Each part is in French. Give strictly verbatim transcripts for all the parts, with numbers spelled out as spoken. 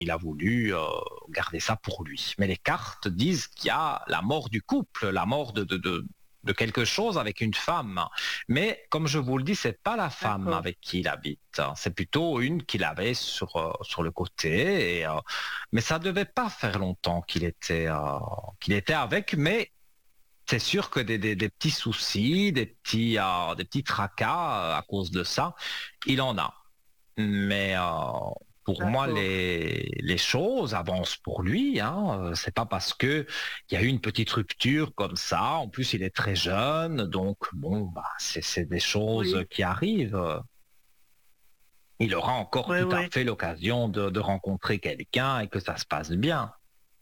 il a voulu euh, garder ça pour lui. Mais les cartes disent qu'il y a la mort du couple, la mort de, de, de, de quelque chose avec une femme. Mais comme je vous le dis, c'est pas la femme D'accord. avec qui il habite. C'est plutôt une qu'il avait sur, euh, sur le côté. Et, euh, mais ça devait pas faire longtemps qu'il était, euh, qu'il était avec. Mais c'est sûr que des, des, des petits soucis, des petits, euh, des petits tracas euh, à cause de ça, il en a. Mais euh, pour moi, D'accord. les, les choses avancent pour lui. Hein. Euh, C'est pas parce que il y a eu une petite rupture comme ça. En plus, il est très jeune, donc bon, bah, c'est c'est des choses Oui, qui arrivent. Il aura encore oui, tout à oui. fait l'occasion de, de rencontrer quelqu'un et que ça se passe bien.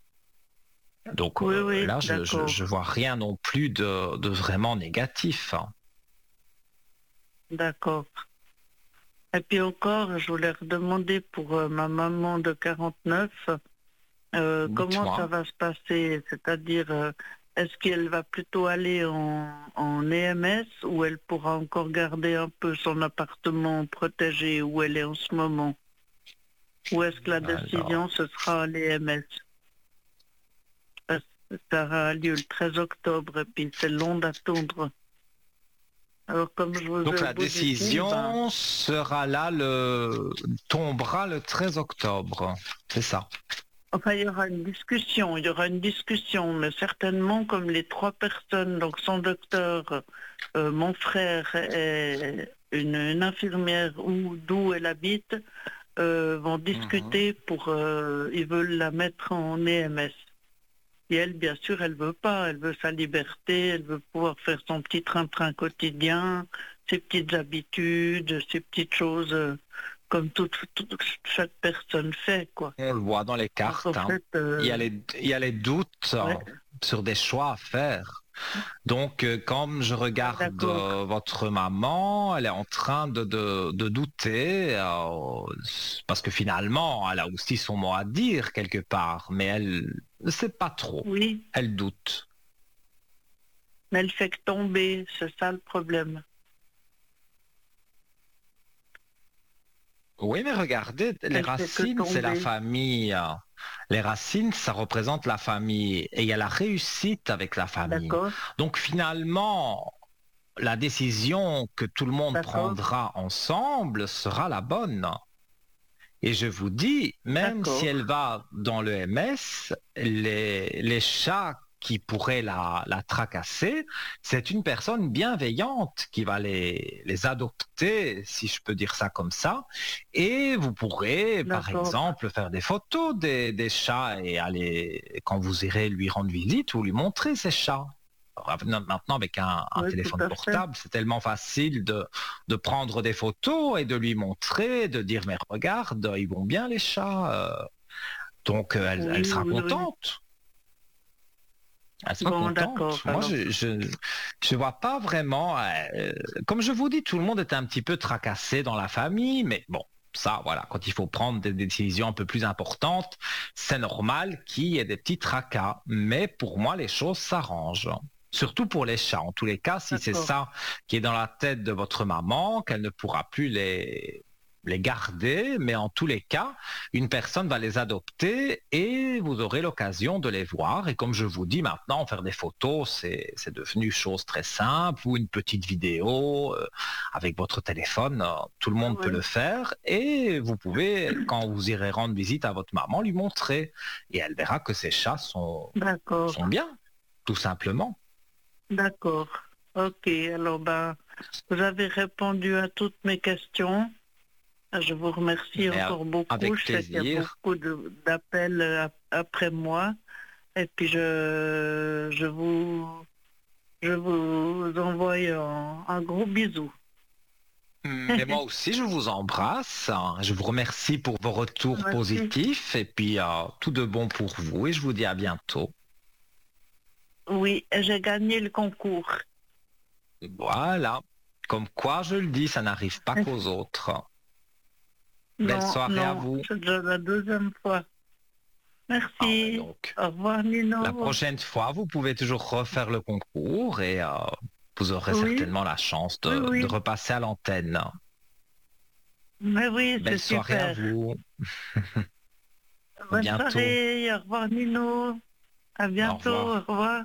Donc Oui, euh, oui, là, je, je, je d'accord. vois rien non plus de, de vraiment négatif. Hein. D'accord. Et puis encore, je voulais redemander pour euh, ma maman de quarante-neuf, euh, comment ça Dites-moi. va se passer? C'est-à-dire, euh, est-ce qu'elle va plutôt aller en, en E M S ou elle pourra encore garder un peu son appartement protégé où elle est en ce moment? Ou est-ce que la Alors, décision, ce sera à l'E M S? Parce que ça aura lieu le treize octobre et puis c'est long d'attendre. Alors comme je vous ai donc au la bout du fil, ben, décision sera là le tombera le treize octobre. C'est ça. enfin, il y aura une discussion, il y aura une discussion, mais certainement comme les trois personnes, donc son docteur, euh, mon frère et une, une infirmière où d'où elle habite, euh, vont Mhm. discuter pour, euh, ils veulent la mettre en E M S. Et elle, bien sûr, elle veut pas, elle veut sa liberté, elle veut pouvoir faire son petit train-train quotidien, ses petites habitudes, ses petites choses, euh, comme toute, toute- chaque personne fait, quoi. On le voit dans les Donc en cartes. Hein. fait, Il y a euh, les, il y a les doutes euh, ouais, sur des choix à faire. Donc, euh, comme je ouais, regarde d'accord. euh, votre maman, elle est en train de, de, de douter, euh, parce que finalement, elle a aussi son mot à dire quelque part, mais elle ne sait pas trop. Oui, Elle doute. mais elle fait que tomber, c'est ça le problème. Oui, mais regardez, les Elle fait que racines, c'est la tomber. famille. euh. Les racines, ça représente la famille. Et il y a la réussite avec la famille. D'accord, Donc finalement, la décision que tout le monde d'accord, prendra ensemble sera la bonne. Et je vous dis, même si d'accord, elle va dans le M S, les, les chats qui pourraient la, la tracasser, c'est une personne bienveillante qui va les, les adopter, si je peux dire ça comme ça. Et vous pourrez, par d'accord. exemple, faire des photos des, des chats et aller, quand vous irez lui rendre visite, vous lui montrer ces chats. Alors, maintenant, avec un, un Oui, tout téléphone à fait. portable, c'est tellement facile de, de prendre des photos et de lui montrer, de dire mais regarde, ils vont bien les chats. euh. Donc euh, elle, elle Oui, sera oui, oui. contente. Elle sera Bon, contente. d'accord, Moi, alors. je je, je vois pas vraiment. euh, comme je vous dis, tout le monde est un petit peu tracassé dans la famille, mais bon. Ça, voilà, quand il faut prendre des décisions un peu plus importantes, c'est normal qu'il y ait des petits tracas. Mais pour moi, les choses s'arrangent. Surtout pour les chats. En tous les cas, si c'est D'accord. ça qui est dans la tête de votre maman, qu'elle ne pourra plus les, les garder, mais en tous les cas, une personne va les adopter et vous aurez l'occasion de les voir. Et comme je vous dis maintenant, faire des photos, c'est, c'est devenu chose très simple, ou une petite vidéo euh, avec votre téléphone, euh, tout le Oui, monde peut le oui. faire. Et vous pouvez, quand vous irez rendre visite à votre maman, lui montrer. Et elle verra que ces chats sont, D'accord, sont bien, tout simplement. d'accord. Ok, alors ben, vous avez répondu à toutes mes questions. Je vous remercie Mais euh, encore beaucoup. avec Je sais qu'il y a plaisir. beaucoup de- d'appels euh, ap- après moi. Et puis je, je vous, je vous envoie un, un gros bisou. Mais moi aussi, je vous embrasse. Je vous remercie pour vos retours Merci. positifs et puis euh, tout de bon pour vous et je vous dis à bientôt. Oui, j'ai gagné le concours. Voilà. Comme quoi, je le dis, ça n'arrive pas qu'aux autres. Belle Non, soirée à non, vous. c'est déjà la deuxième fois. Ah, ben Merci. donc, Au revoir, la Nino. prochaine fois, vous pouvez toujours refaire le concours et euh, vous aurez Oui, certainement la chance oui, de, de oui. repasser à l'antenne. Mais oui, Belle c'est soirée à super. vous. bonne bientôt. soirée. Au revoir, Nino. À bientôt. Au revoir. Au revoir.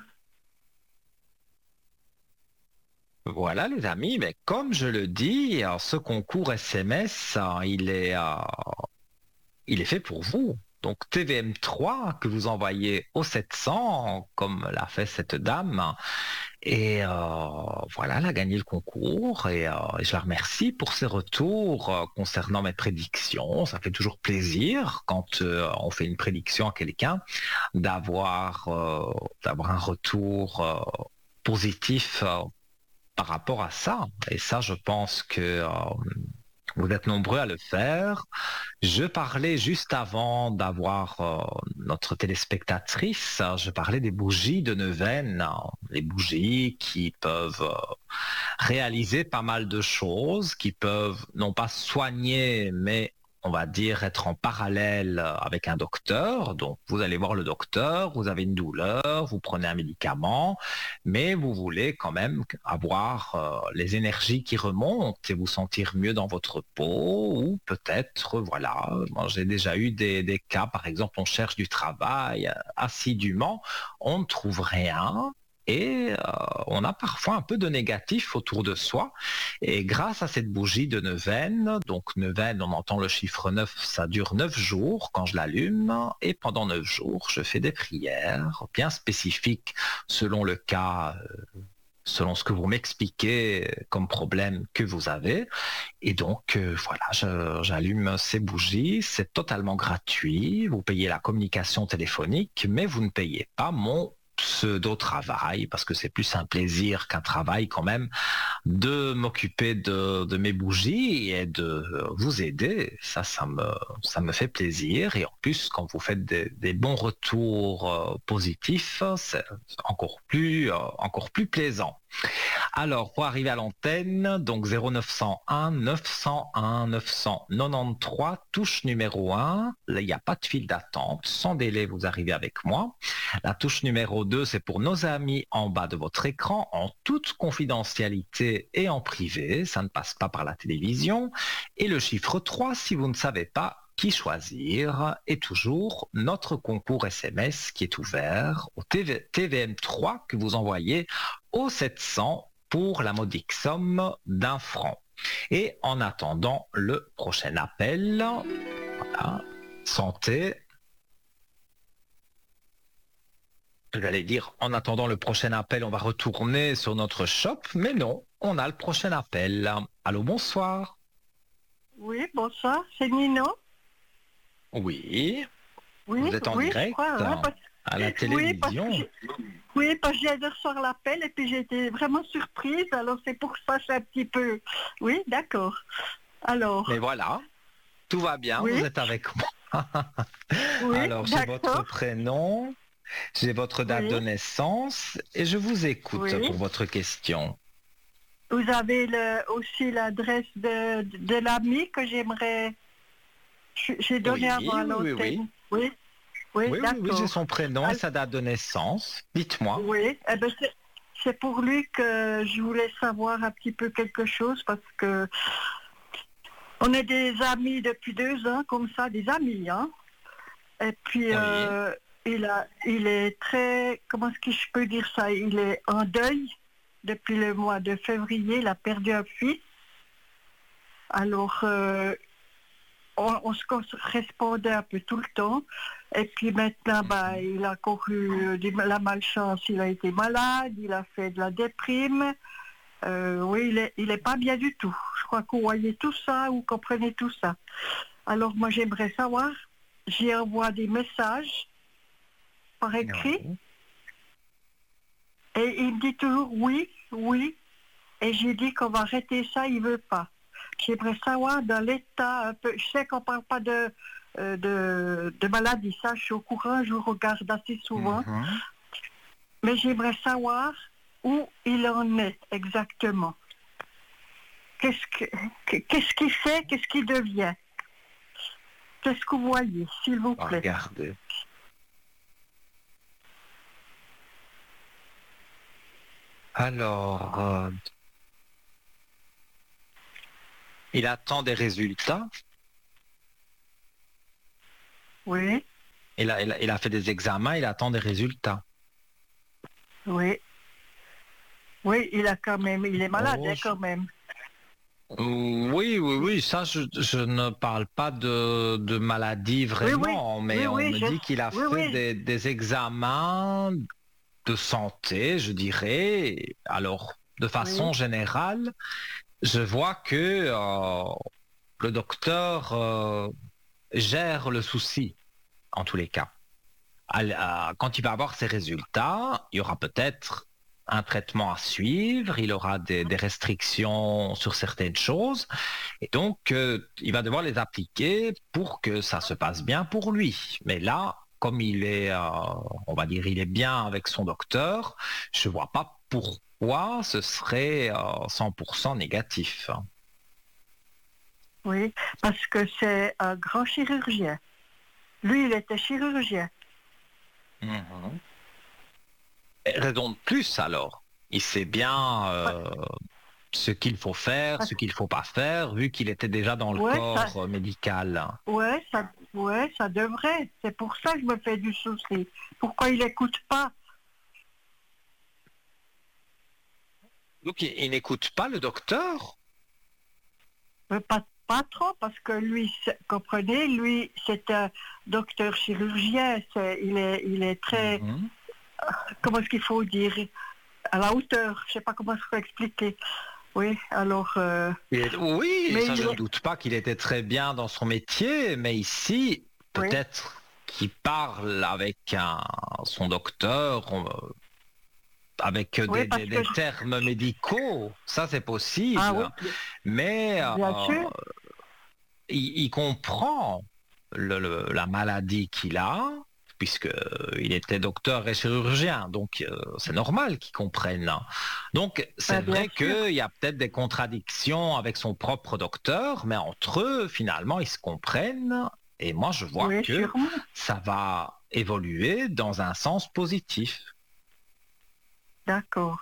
Voilà les amis, mais comme je le dis, euh, ce concours S M S, euh, il est, euh, il est fait pour vous. Donc T V M trois que vous envoyez au sept cents, comme l'a fait cette dame, et euh, voilà, elle a gagné le concours, et, euh, et je la remercie pour ses retours euh, concernant mes prédictions. Ça fait toujours plaisir quand euh, on fait une prédiction à quelqu'un d'avoir euh, d'avoir un retour euh, positif euh, par rapport à ça. Et ça, je pense que euh, vous êtes nombreux à le faire. Je parlais juste avant d'avoir euh, notre téléspectatrice, je parlais des bougies de neuvaine, hein, les bougies qui peuvent euh, réaliser pas mal de choses, qui peuvent non pas soigner, mais on va dire être en parallèle avec un docteur. Donc vous allez voir le docteur, vous avez une douleur, vous prenez un médicament, mais vous voulez quand même avoir euh, les énergies qui remontent et vous sentir mieux dans votre peau, ou peut-être, voilà, moi, j'ai déjà eu des, des cas, par exemple, on cherche du travail euh, assidûment, on ne trouve rien. Et euh, on a parfois un peu de négatif autour de soi. Et grâce à cette bougie de neuvaine, donc neuvaine, on entend le chiffre neuf, ça dure neuf jours quand je l'allume. Et pendant neuf jours, je fais des prières bien spécifiques selon le cas, euh, selon ce que vous m'expliquez comme problème que vous avez. Et donc, euh, voilà, je- j'allume ces bougies. C'est totalement gratuit. Vous payez la communication téléphonique, mais vous ne payez pas mon pseudo-travail, parce que c'est plus un plaisir qu'un travail quand même, de m'occuper de, de mes bougies et de vous aider. Ça, ça me, ça me fait plaisir. Et en plus, quand vous faites des, des bons retours euh, positifs, c'est encore plus, euh, encore plus plaisant. Alors, pour arriver à l'antenne, donc zéro neuf cent un neuf cent un neuf cent quatre-vingt-treize, touche numéro un. Là, il n'y a pas de file d'attente. Sans délai, vous arrivez avec moi. La touche numéro deux, c'est pour nos amis en bas de votre écran, en toute confidentialité et en privé. Ça ne passe pas par la télévision. Et le chiffre trois, si vous ne savez pas qui choisir, est toujours notre concours S M S qui est ouvert au T V, T V M trois que vous envoyez au sept cents pour la modique somme d'un franc. Et en attendant le prochain appel, voilà, santé. J'allais dire, en attendant le prochain appel, on va retourner sur notre shop, mais non, on a le prochain appel. Allô, bonsoir. Oui, bonsoir. C'est Nino. Oui, Oui, vous êtes en oui, je direct crois. Hein, parce... à la Oui, parce que télévision. j'ai- oui, parce que j'ai de recevoir l'appel et puis j'ai été vraiment surprise. Alors c'est pour ça que c'est un petit peu... Oui, d'accord. Alors, Mais voilà, tout va bien, oui, vous êtes avec moi. oui, Alors, j'ai votre d'accord. prénom, j'ai votre date de Oui, naissance et je vous écoute oui. pour votre question. Vous avez le, aussi l'adresse de, de, de l'ami que j'aimerais... J'ai donné Oui, avant à oui, oui. l'antenne. Oui, oui, Oui, oui, oui, j'ai d'accord. son prénom et Al- sa date de naissance. Dites-moi. Oui, eh ben c'est c'est pour lui que je voulais savoir un petit peu quelque chose parce que on est des amis depuis deux ans, comme ça, des amis, hein. Et puis Oui, euh, il a, il est très, comment est-ce que je peux dire ça? Il est en deuil depuis le mois de février. Il a perdu un fils. Alors euh, on, on se correspondait un peu tout le temps. Et puis maintenant, bah, il a couru de la malchance, il a été malade, il a fait de la déprime. Euh, oui, il est, il est pas bien du tout. Je crois qu'on voyait tout ça, ou comprenait tout ça. Alors moi, j'aimerais savoir, j'y envoie des messages par écrit, oui. et il me dit toujours oui, oui, et j'ai dit qu'on va arrêter ça, il veut pas. J'aimerais savoir dans l'état un peu, je sais qu'on parle pas de, euh, de, de maladie, ça, je suis au courant, je regarde assez souvent, Mhm. mais j'aimerais savoir où il en est exactement. Qu'est-ce que, qu'est-ce qu'il fait, qu'est-ce qu'il devient? Qu'est-ce que vous voyez, s'il vous Ah, plaît? regardez. Alors, euh, il attend des résultats. Oui, Il a, il a, il a fait des examens, il attend des résultats. Oui. Oui, il a quand même, il est malade Oh, hein, je- quand même. Oui, oui, oui, ça, je, je ne parle pas de, de maladie Oui, oui, vraiment, oui, mais on oui, me je, dit qu'il a oui, fait oui, des, des examens de santé, je dirais. Alors, de oui, façon générale, je vois que euh, le docteur euh, gère le souci, en tous les cas. Al- à- Quand il va avoir ses résultats, il y aura peut-être un traitement à suivre, il aura des, des restrictions sur certaines choses, et donc euh, il va devoir les appliquer pour que ça se passe bien pour lui. Mais là, comme il est, euh, on va dire, il est bien avec son docteur, je vois pas pourquoi ce serait euh, cent pour cent négatif. oui, parce que c'est un grand chirurgien. Lui, il était chirurgien. Mhm. Et raison de plus alors. Il sait bien Ouais, euh, ce qu'il faut faire, parce- ce qu'il faut pas faire, vu qu'il était déjà dans le ouais, ça, corps euh, médical. ouais, ça, ouais, ça devrait. C'est pour ça que je me fais du souci. Pourquoi il n'écoute pas? Donc il, il n'écoute pas le docteur. Euh, Pas, pas trop, parce que lui, c'est- comprenez, lui, c'est un docteur chirurgien. C'est, il est, il est très, Mhm. comment est-ce qu'il faut dire, à la hauteur. Je sais pas comment je peux expliquer. Oui, alors, euh, Il est- Oui, mais ça il je ne est, doute pas qu'il était très bien dans son métier, mais ici, oui, peut-être qu'il parle avec un- son docteur, on- avec oui, des, des- parce que, des je- termes médicaux, ça c'est ah oui, possible, mais bien euh, sûr, il, il comprend le- le- la maladie qu'il a, puisque il était docteur et chirurgien, donc euh, c'est normal qu'il comprenne. Donc c'est ben, bien vrai sûr, qu'il y a peut-être des contradictions avec son propre docteur, mais entre eux, finalement, ils se comprennent. Et moi, je vois oui, que sûrement, ça va évoluer dans un sens positif. d'accord,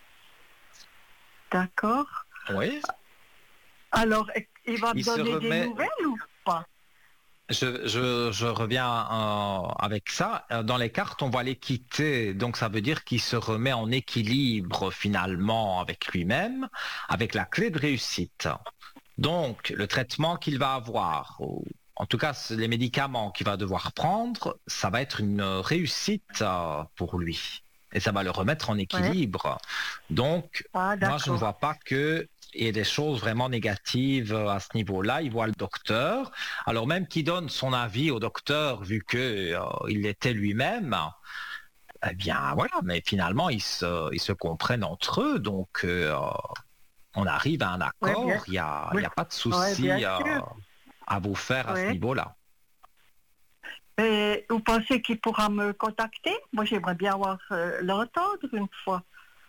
d'accord. Oui, Alors, il va me il se donner des remet. nouvelles ou pas? Je, je, je reviens euh, avec ça. Euh, Dans les cartes, on voit l'équité. Donc, ça veut dire qu'il se remet en équilibre finalement avec lui-même, avec la clé de réussite. Donc, le traitement qu'il va avoir, ou en tout cas les médicaments qu'il va devoir prendre, ça va être une réussite euh, pour lui. Et ça va le remettre en Oui, équilibre. Donc, ah, moi, je ne d'accord, vois pas que il y ait des choses vraiment négatives euh, à ce niveau-là. Il voit le docteur. Alors même qu'il donne son avis au docteur, vu que euh, il l'était lui-même, eh bien voilà. Mais finalement, ils se, ils se comprennent entre eux. Donc, euh, on arrive à un oui, accord, bien, il n'y a, il oui, y a pas de ouais, bien souci euh, sûr, à vous faire à ce oui. niveau-là. Et vous pensez qu'il pourra me contacter? Moi, j'aimerais bien avoir euh, l'entendre une fois.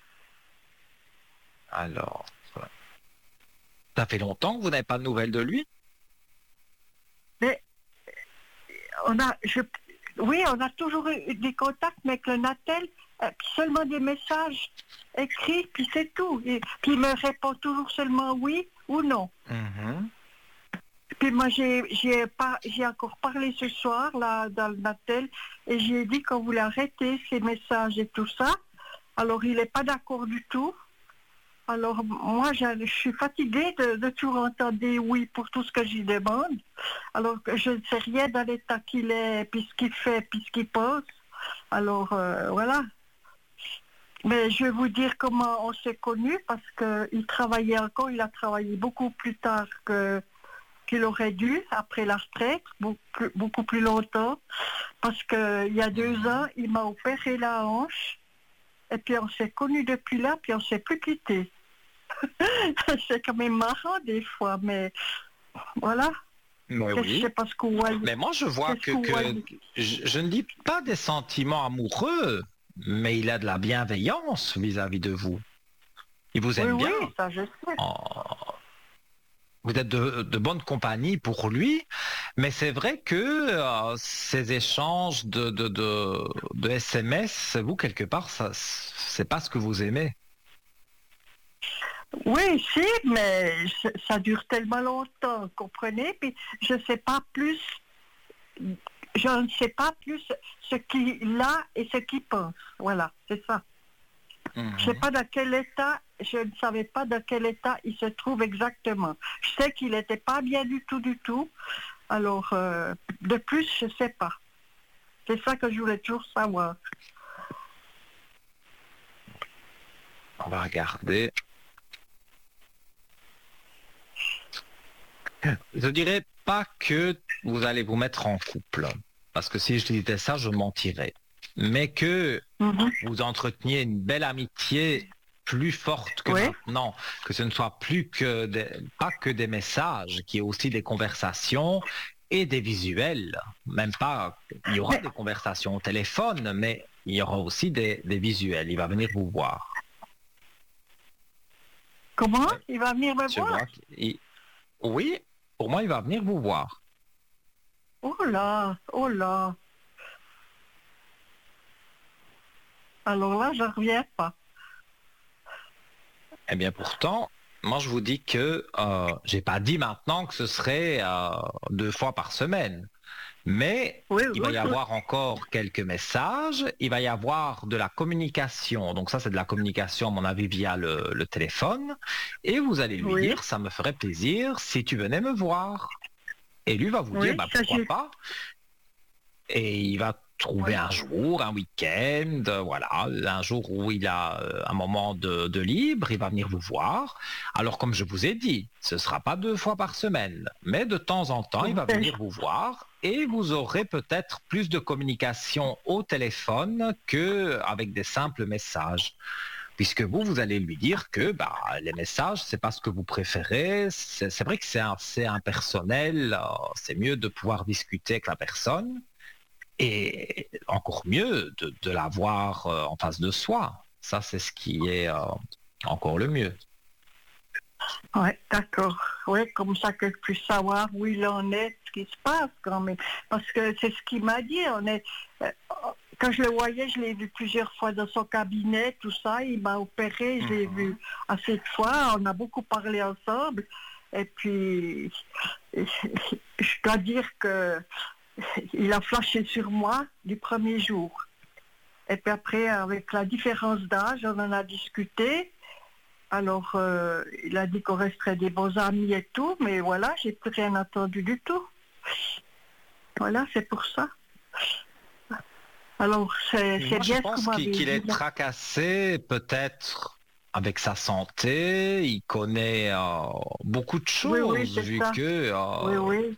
Alors, euh, ça fait longtemps que vous n'avez pas de nouvelles de lui? Mais on a, je, oui, on a toujours eu des contacts, mais avec le Natel, euh, puis seulement des messages écrits, puis c'est tout. Et, puis il me répond toujours seulement oui ou non. Mhm. Puis moi, j'ai j'ai pas, j'ai encore parlé ce soir là dans le Natel et j'ai dit qu'on voulait arrêter ces messages et tout ça. Alors il n'est pas d'accord du tout. Alors moi, je, je suis fatiguée de, de toujours entendre des oui pour tout ce que j'y demande. Alors que je ne sais rien dans l'état qu'il est, puis ce qu'il fait, puis ce qu'il pense. Alors euh, voilà. Mais je vais vous dire comment on s'est connus parce qu'il travaillait encore, il a travaillé beaucoup plus tard que qu'il aurait dû après la retraite, beaucoup plus, beaucoup plus longtemps, parce qu'il y a deux Mhm. ans, il m'a opéré la hanche, et puis on s'est connus depuis là, puis on s'est plus quittés. C'est quand même marrant des fois, mais voilà. Oui, Qu'est-ce que oui. c'est parce qu'on voit, Mais moi, je vois qu'est-ce que, qu'on voit. que je, je ne dis pas des sentiments amoureux, mais il a de la bienveillance vis-à-vis de vous. Il vous Oui, aime oui, bien. ça je sais. Oh, vous êtes de, de bonne compagnie pour lui, mais c'est vrai que euh, ces échanges de, de, de, de S M S, vous, quelque part, ça, c'est pas ce que vous aimez. Oui, si, mais ça dure tellement longtemps, comprenez? Puis je sais pas plus je ne sais pas plus ce qu'il a et ce qu'il pense. Voilà, c'est ça. Mhm. Je ne sais pas dans quel état, je ne savais pas dans quel état il se trouve exactement. Je sais qu'il n'était pas bien du tout, du tout. Alors, euh, de plus, je ne sais pas. C'est ça que je voulais toujours savoir. On va regarder. Je dirais pas que vous allez vous mettre en couple, parce que si je disais ça, je mentirais. Mais que Mhm. vous entreteniez une belle amitié plus forte que Oui. maintenant, que ce ne soit plus que des, pas que des messages, qu'il y ait aussi des conversations et des visuels. Même pas, il y aura Mais- des conversations au téléphone, mais il y aura aussi des, des visuels. Il va venir vous voir. Comment Ouais. il va venir me Je voir? vois qu'il- Oui, pour moi, il va venir vous voir. Oh là, oh là. Alors là, je ne reviens pas. Eh bien, pourtant, moi, je vous dis que euh, j'ai pas dit maintenant que ce serait euh, deux fois par semaine. Mais Oui, il va oui, y oui. avoir encore quelques messages, il va y avoir de la communication. Donc ça, c'est de la communication, à mon avis, via le, le téléphone. Et vous allez lui Oui. dire, ça me ferait plaisir si tu venais me voir. Et lui va vous Oui, dire, bah, ça, pourquoi j'ai- pas. Et il va trouver Oui. un jour, un week-end, euh, voilà, un jour où il a euh, un moment de, de libre, il va venir vous voir. Alors, comme je vous ai dit, ce ne sera pas deux fois par semaine, mais de temps en temps, il va Oui. venir vous voir et vous aurez peut-être plus de communication au téléphone qu'avec des simples messages. Puisque vous, vous allez lui dire que bah, les messages, c'est pas ce que vous préférez. C'est c'est vrai que c'est assez impersonnel. euh, C'est mieux de pouvoir discuter avec la personne. Et encore mieux de, de l'avoir euh, en face de soi. Ça, c'est ce qui est euh, encore le mieux. Oui, d'accord. Oui, comme ça que je puisse savoir où il en est, ce qui se passe quand même. Parce que c'est ce qu'il m'a dit. On est, euh, quand je le voyais, je l'ai vu plusieurs fois dans son cabinet, tout ça. Il m'a opéré, je l'ai Mhm. vu assez de fois. On a beaucoup parlé ensemble. Et puis, je dois dire que il a flashé sur moi du premier jour. Et puis après, avec la différence d'âge, on en a discuté. Alors, euh, il a dit qu'on resterait des bons amis et tout, mais voilà, j'ai plus rien entendu du tout. Voilà, c'est pour ça. Alors, c'est c'est Moi, je bien ce que pense vous qu'il m'avez qu'il dit. est là. tracassé peut-être avec sa santé. Il connaît euh, beaucoup de Oui, oui, choses c'est vu ça. que Oui, euh, oui,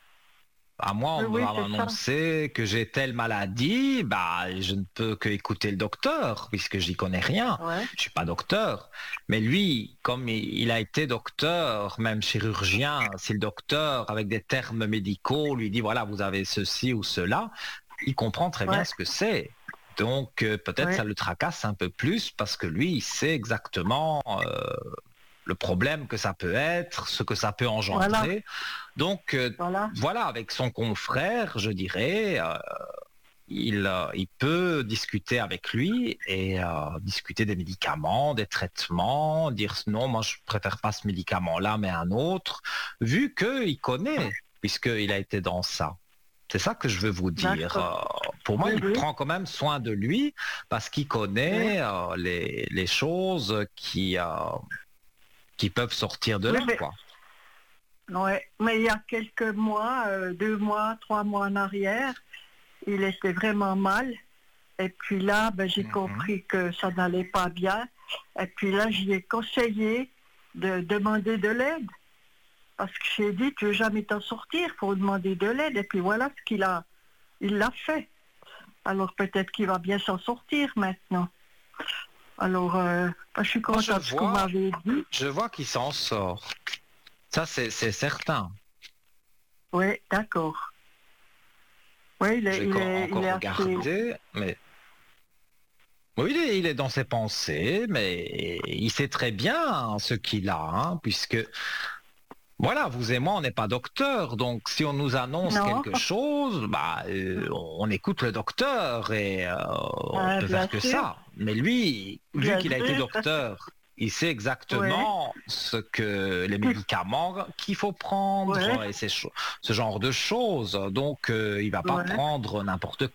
à moi, oui, on oui, m'a c'est ça. annoncé que j'ai telle maladie, bah, je ne peux que écouter le docteur, puisque j'y connais rien. Ouais, Je suis pas docteur. Mais lui, comme il, il a été docteur, même chirurgien, si le docteur, avec des termes médicaux, lui dit, voilà, vous avez ceci ou cela, il comprend très bien ouais, ce que c'est. Donc, euh, peut-être ça ouais. le tracasse un peu plus, parce que lui, il sait exactement euh, le problème que ça peut être, ce que ça peut Voilà, engendrer. Donc, euh, voilà. voilà, avec son confrère, je dirais, euh, il, euh, il peut discuter avec lui et euh, discuter des médicaments, des traitements, dire non, moi je préfère pas ce médicament-là, mais un autre, vu qu'il connaît, puisqu'il a été dans ça. C'est ça que je veux vous dire. D'accord. Euh, pour moi, Oui, il oui, prend quand même soin de lui parce qu'il oui. connaît euh, les, les choses qui, euh, qui peuvent sortir de Oui, là, mais, quoi. ouais. Mais il y a quelques mois, euh, deux mois, trois mois en arrière, il était vraiment mal. Et puis là, ben, j'ai Mhm. compris que ça n'allait pas bien. Et puis là, j'y ai conseillé de demander de l'aide. Parce que j'ai dit, tu veux jamais t'en sortir, il faut demander de l'aide. Et puis voilà ce qu'il a, il l'a fait. Alors peut-être qu'il va bien s'en sortir maintenant. Alors, euh, ben, je suis Moi, je contente de ce que vous vois, m'avez dit. je vois qu'il s'en sort. Ça, c'est c'est certain. Oui, d'accord. Oui, il est, J'ai il co- est, il encore est assez... regardé, mais oui, il est, il est dans ses pensées, mais il sait très bien ce qu'il a, hein, puisque voilà, vous et moi, on n'est pas docteur, donc si on nous annonce Non, quelque chose, bah, euh, on écoute le docteur et euh, on ah, peut bien faire que sûr, ça. Mais lui, vu bien qu'il a été sûr. docteur, il sait exactement ouais. ce que les médicaments qu'il faut prendre ouais. et ces, ce genre de choses. Donc, euh, il va pas ouais. prendre n'importe